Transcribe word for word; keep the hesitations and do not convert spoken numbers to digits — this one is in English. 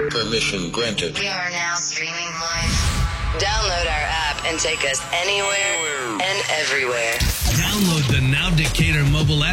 Permission granted. We are now streaming live. Download our app and take us anywhere and everywhere. Download the Now Decatur mobile app.